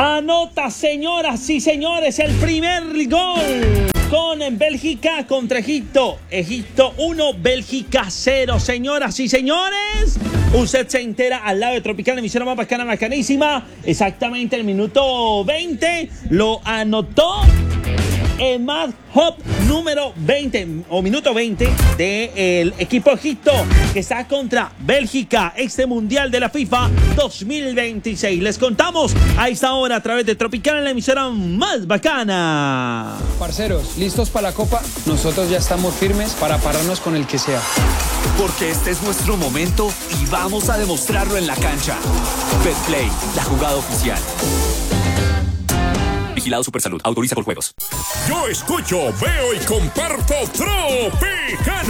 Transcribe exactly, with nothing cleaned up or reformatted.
Anota, señoras y señores, el primer gol con Bélgica contra Egipto. Egipto uno, Bélgica cero. Señoras y señores, usted se entera al lado de Tropical, emisora más bacana, bacanísima. Exactamente el minuto veinte lo anotó Emad Hop, número veinte o minuto veinte del equipo Egipto, que está contra Bélgica, este mundial de la FIFA dos mil veintiséis. Les contamos a esta hora a través de Tropical, la emisora más bacana. Parceros, ¿listos para la Copa? Nosotros ya estamos firmes para pararnos con el que sea. Porque este es nuestro momento y vamos a demostrarlo en la cancha. Betplay, la jugada oficial. Vigilado Supersalud. Autoriza por juegos. Yo escucho, veo y comparto Tropicana.